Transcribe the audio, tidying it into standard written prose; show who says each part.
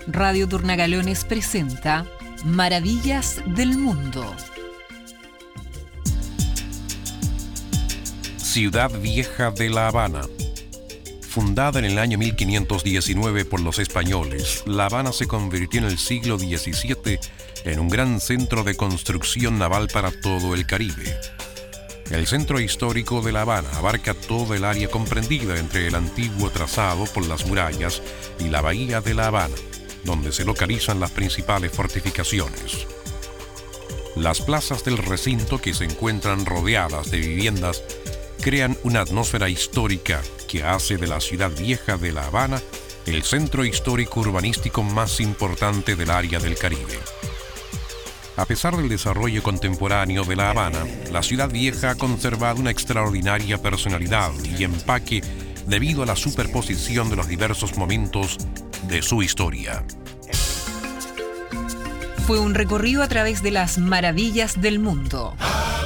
Speaker 1: Radio Turnagalones presenta Maravillas del Mundo.
Speaker 2: Ciudad Vieja de La Habana. Fundada en el año 1519 por los españoles, La Habana se convirtió en el siglo XVII en un gran centro de construcción naval para todo el Caribe. El centro histórico de La Habana abarca todo el área comprendida entre el antiguo trazado por las murallas y la bahía de La Habana, donde se localizan las principales fortificaciones. Las plazas del recinto, que se encuentran rodeadas de viviendas, crean una atmósfera histórica que hace de la ciudad vieja de La Habana el centro histórico urbanístico más importante del área del Caribe. A pesar del desarrollo contemporáneo de La Habana, la ciudad vieja ha conservado una extraordinaria personalidad y empaque debido a la superposición de los diversos momentos de su historia.
Speaker 1: Fue un recorrido a través de las maravillas del mundo.